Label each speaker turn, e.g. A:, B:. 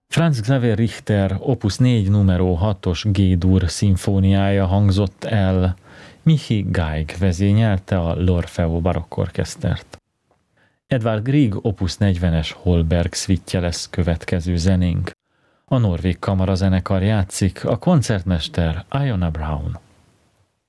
A: Franz Xaver Richter opus 4 numero 6-os G-dur szimfóniája hangzott el, Michi Geig vezényelte a L'Orfeo barokkorkesztert. Edvard Grieg opus 40-es Holberg szvittje lesz következő zenénk. A norvég kamarazenekar játszik, a koncertmester Iona Brown.